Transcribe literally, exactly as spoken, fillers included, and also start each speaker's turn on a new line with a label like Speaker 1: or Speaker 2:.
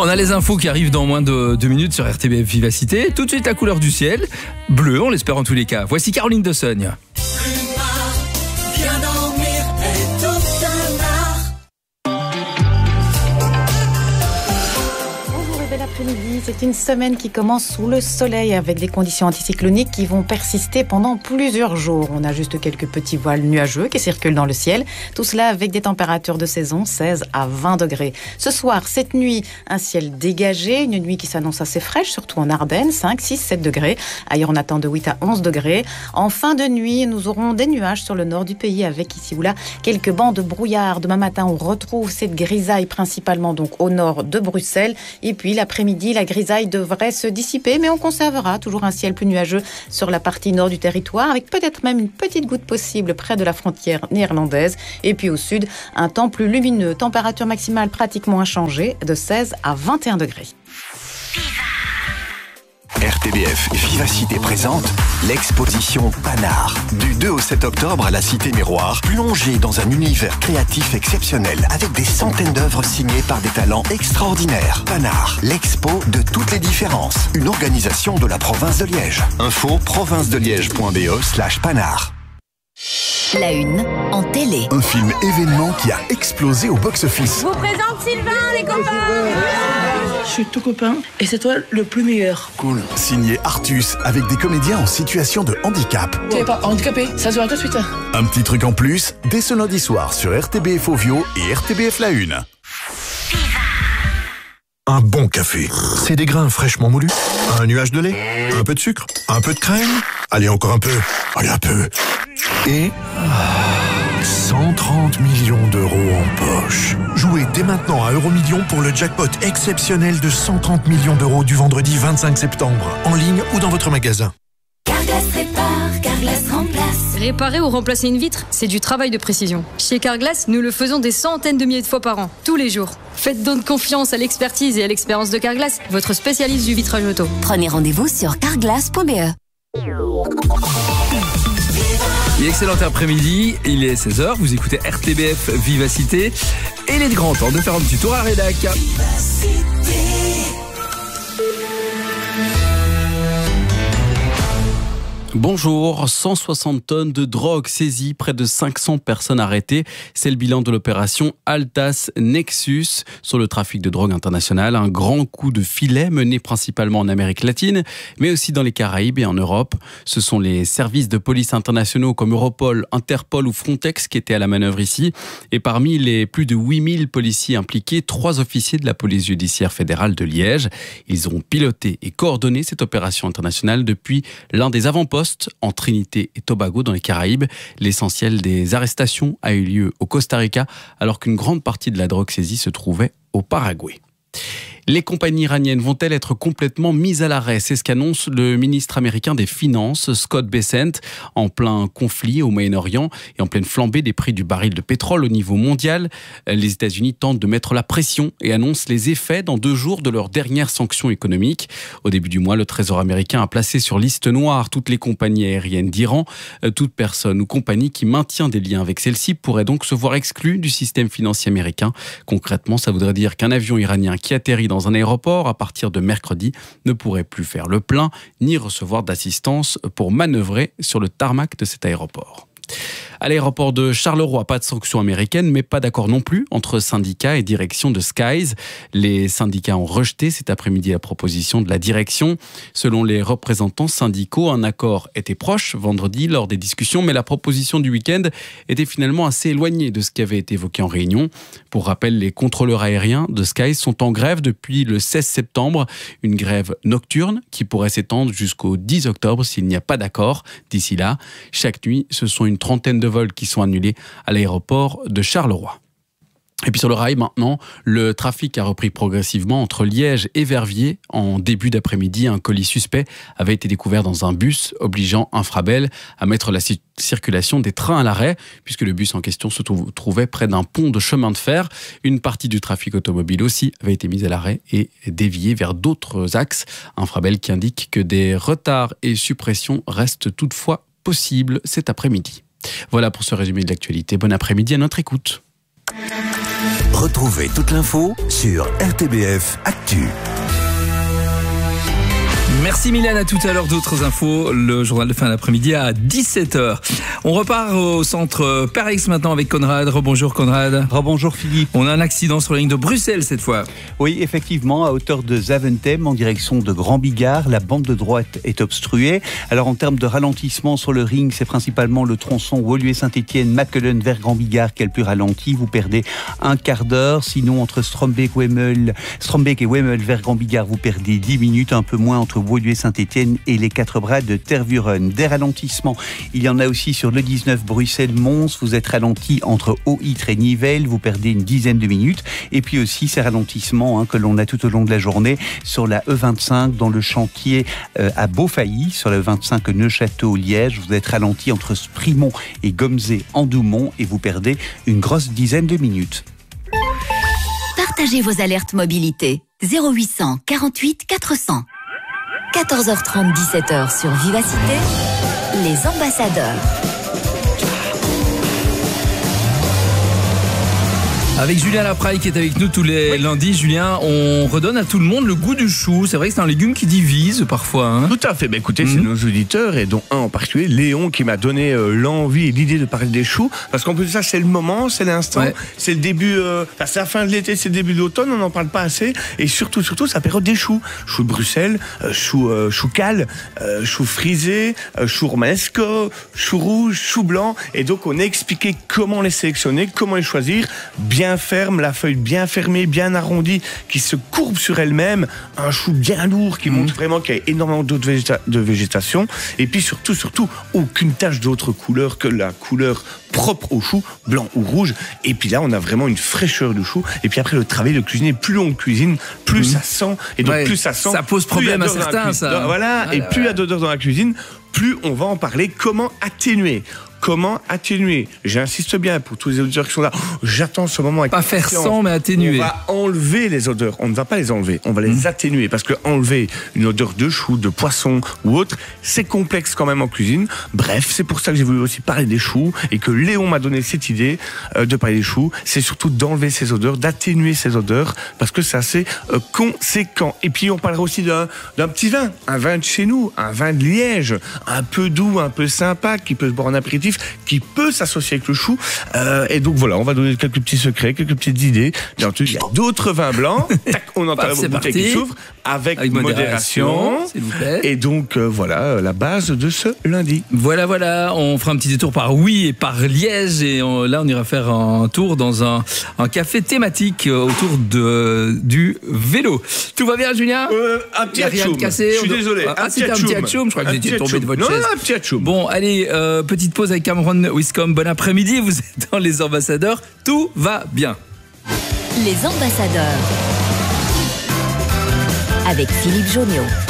Speaker 1: On a les infos qui arrivent dans moins de deux minutes sur R T B F Vivacité. Tout de suite la couleur du ciel, bleu, on l'espère en tous les cas. Voici Caroline de Sogne.
Speaker 2: Après-midi, c'est une semaine qui commence sous le soleil avec des conditions anticycloniques qui vont persister pendant plusieurs jours. On a juste quelques petits voiles nuageux qui circulent dans le ciel. Tout cela avec des températures de saison seize à vingt degrés. Ce soir, cette nuit, un ciel dégagé, une nuit qui s'annonce assez fraîche, surtout en Ardennes, cinq, six, sept degrés. Ailleurs, on attend de huit à onze degrés. En fin de nuit, nous aurons des nuages sur le nord du pays avec ici ou là quelques bancs de brouillard. Demain matin, on retrouve cette grisaille principalement donc au nord de Bruxelles. Et puis l'après-midi, Midi, la grisaille devrait se dissiper, mais on conservera toujours un ciel plus nuageux sur la partie nord du territoire, avec peut-être même une petite goutte possible près de la frontière néerlandaise. Et puis au sud, un temps plus lumineux, température maximale pratiquement inchangée, de seize à vingt et un degrés.
Speaker 3: R T B F Vivacité présente l'exposition Panard. Du deux au sept octobre à la Cité Miroir, plongez dans un univers créatif exceptionnel avec des centaines d'œuvres signées par des talents extraordinaires. Panard, l'expo de toutes les différences. Une organisation de la province de Liège. Info province de liège point b e slash panard.
Speaker 4: La une en télé.
Speaker 3: Un film événement qui a explosé au box-office.
Speaker 5: Je vous présente Sylvain, les copains.
Speaker 6: Je suis tout copain et c'est toi le plus meilleur.
Speaker 3: Cool. Signé Artus avec des comédiens en situation de handicap.
Speaker 6: Tu n'es pas handicapé, ça se voit tout de suite.
Speaker 3: Un petit truc en plus, dès ce lundi soir sur R T B F Ovio et R T B F La Une. Un bon café, c'est des grains fraîchement moulus, un nuage de lait, un peu de sucre, un peu de crème, allez encore un peu, allez un peu, et cent trente millions d'euros en poche. Jouez dès maintenant à Euromillions pour le jackpot exceptionnel de cent trente millions d'euros du vendredi vingt-cinq septembre, en ligne ou dans votre magasin.
Speaker 4: Carglass répare, Carglass remplace.
Speaker 7: Réparer ou remplacer une vitre, c'est du travail de précision. Chez Carglass, nous le faisons des centaines de milliers de fois par an, tous les jours. Faites donc confiance à l'expertise et à l'expérience de Carglass, votre spécialiste du vitrage auto.
Speaker 4: Prenez rendez-vous sur carglass point b e.
Speaker 1: Excellent après-midi, il est seize heures, vous écoutez R T B F Vivacité et il est grand temps de faire un petit tour à Rédac.
Speaker 8: Bonjour, cent soixante tonnes de drogue saisies, près de cinq cents personnes arrêtées. C'est le bilan de l'opération Altas Nexus sur le trafic de drogue international. Un grand coup de filet mené principalement en Amérique latine, mais aussi dans les Caraïbes et en Europe. Ce sont les services de police internationaux comme Europol, Interpol ou Frontex qui étaient à la manœuvre ici. Et parmi les plus de huit mille policiers impliqués, trois officiers de la police judiciaire fédérale de Liège. Ils ont piloté et coordonné cette opération internationale depuis l'un des avant-postes en Trinité et Tobago dans les Caraïbes. L'essentiel des arrestations a eu lieu au Costa Rica alors qu'une grande partie de la drogue saisie se trouvait au Paraguay. Les compagnies iraniennes vont-elles être complètement mises à l'arrêt ? C'est ce qu'annonce le ministre américain des Finances, Scott Bessent, en plein conflit au Moyen-Orient et en pleine flambée des prix du baril de pétrole au niveau mondial. Les États-Unis tentent de mettre la pression et annoncent les effets dans deux jours de leurs dernières sanctions économiques. Au début du mois, le Trésor américain a placé sur liste noire toutes les compagnies aériennes d'Iran. Toute personne ou compagnie qui maintient des liens avec celle-ci pourrait donc se voir exclue du système financier américain. Concrètement, ça voudrait dire qu'un avion iranien qui atterrit dans un aéroport à partir de mercredi ne pourrait plus faire le plein ni recevoir d'assistance pour manœuvrer sur le tarmac de cet aéroport. À l'aéroport de Charleroi, pas de sanctions américaines, mais pas d'accord non plus entre syndicats et direction de Skies. Les syndicats ont rejeté cet après-midi la proposition de la direction. Selon les représentants syndicaux, un accord était proche vendredi lors des discussions, mais la proposition du week-end était finalement assez éloignée de ce qui avait été évoqué en réunion. Pour rappel, les contrôleurs aériens de Skies sont en grève depuis le seize septembre, une grève nocturne qui pourrait s'étendre jusqu'au dix octobre s'il n'y a pas d'accord. D'ici là, chaque nuit, ce sont une trentaine de vols qui sont annulés à l'aéroport de Charleroi. Et puis sur le rail maintenant, le trafic a repris progressivement entre Liège et Verviers. En début d'après-midi, un colis suspect avait été découvert dans un bus, obligeant Infrabel à mettre la circulation des trains à l'arrêt, puisque le bus en question se trouvait près d'un pont de chemin de fer. Une partie du trafic automobile aussi avait été mise à l'arrêt et déviée vers d'autres axes. Infrabel qui indique que des retards et suppressions restent toutefois possibles cet après-midi. Voilà pour ce résumé de l'actualité. Bon après-midi à notre écoute.
Speaker 9: Retrouvez toute l'info sur R T B F Actu.
Speaker 1: Merci Mylène, à tout à l'heure. D'autres infos, le journal de fin d'après-midi à dix-sept heures. On repart au centre Parex maintenant avec Conrad. Rebonjour Conrad.
Speaker 10: Rebonjour Philippe.
Speaker 1: On a un accident sur la ligne de Bruxelles cette fois.
Speaker 10: Oui, effectivement, à hauteur de Zaventem en direction de Grand Bigard, la bande de droite est obstruée. Alors en termes de ralentissement sur le ring, c'est principalement le tronçon Woluwe-Saint-Étienne, Mackelen vers Grand Bigard qui est le plus ralenti. Vous perdez un quart d'heure. Sinon, entre Strombeek-Wemmel, Strombeek et Wemmel vers Grand Bigard, vous perdez dix minutes, un peu moins entre Woluwe-Saint-Étienne et les quatre bras de Tervuren. Des ralentissements, il y en a aussi sur le dix-neuf Bruxelles-Mons. Vous êtes ralenti entre Haut-Ytre et Nivelles, vous perdez une dizaine de minutes. Et puis aussi ces ralentissements hein, que l'on a tout au long de la journée sur la E vingt-cinq dans le chantier euh, à Beaufailly, sur la E vingt-cinq Neuchâteau-Liège. Vous êtes ralenti entre Sprimont et Gomzé-en-Doumont et vous perdez une grosse dizaine de minutes.
Speaker 4: Partagez vos alertes mobilité. zéro huit cent quarante-huit quatre cents. quatorze heures trente, dix-sept heures sur Vivacité, les ambassadeurs.
Speaker 1: Avec Julien Lapraille qui est avec nous tous les oui. lundis. Julien, on redonne à tout le monde le goût du chou. C'est vrai que c'est un légume qui divise parfois. Hein.
Speaker 11: Tout à fait. Bah, écoutez, mmh. c'est nos auditeurs et dont un en particulier, Léon, qui m'a donné euh, l'envie et l'idée de parler des choux. Parce qu'en plus de ça, c'est le moment, c'est l'instant, ouais. c'est le début, euh, enfin, c'est la fin de l'été, c'est le début de l'automne, on n'en parle pas assez. Et surtout, surtout, c'est la période des choux. Choux de Bruxelles, euh, choux euh, chou cal, euh, choux frisés, euh, choux romanesco, choux rouges, choux blancs. Et donc, on a expliqué comment les sélectionner, comment les choisir. Bien ferme, la feuille bien fermée, bien arrondie, qui se courbe sur elle-même, un chou bien lourd qui mmh. montre vraiment qu'il y a énormément d'eau de, végéta- de végétation, et puis surtout, surtout, aucune tache d'autre couleur que la couleur propre au chou, blanc ou rouge, et puis là on a vraiment une fraîcheur du chou, et puis après le travail de cuisiner, plus on cuisine, plus mmh. ça sent, et donc ouais, plus ça sent,
Speaker 1: ça pose problème à certains, ça.
Speaker 11: Voilà, ah, et plus il y a d'odeur dans la cuisine, plus on va en parler. Comment atténuer Comment atténuer? J'insiste bien pour tous les auditeurs qui sont là. J'attends ce moment avec
Speaker 1: pas faire sans, mais atténuer.
Speaker 11: On va enlever les odeurs. On ne va pas les enlever. On va les mmh. atténuer parce que enlever une odeur de chou, de poisson ou autre, c'est complexe quand même en cuisine. Bref, c'est pour ça que j'ai voulu aussi parler des choux et que Léon m'a donné cette idée euh, de parler des choux. C'est surtout d'enlever ces odeurs, d'atténuer ces odeurs parce que c'est assez euh, conséquent. Et puis on parlera aussi d'un, d'un petit vin, un vin de chez nous, un vin de Liège, un peu doux, un peu sympa, qui peut se boire en apéritif, qui peut s'associer avec le chou. Euh, et donc voilà, on va donner quelques petits secrets, quelques petites idées. Bien entendu, il y a d'autres vins blancs. Tac, on entend la bouteille qui s'ouvre avec, avec modération. modération
Speaker 1: s'il vous plaît.
Speaker 11: Et donc euh, voilà la base de ce lundi.
Speaker 1: Voilà, voilà. On fera un petit détour par Oui et par Liège. Et on, là, on ira faire un tour dans un, un café thématique autour de, du vélo. Tout va bien, Julien?
Speaker 11: euh, Un petit atchoum. Je suis désolé.
Speaker 1: Ah, un c'était un petit atchoum. Je crois que vous étiez tombé de votre
Speaker 11: non,
Speaker 1: chaise.
Speaker 11: Non, un petit atchoum.
Speaker 1: Bon, allez, euh, petite pause avec Cameron Wiscombe. Bon après-midi. Vous êtes dans les ambassadeurs. Tout va bien.
Speaker 4: Les ambassadeurs avec Philippe Joniot.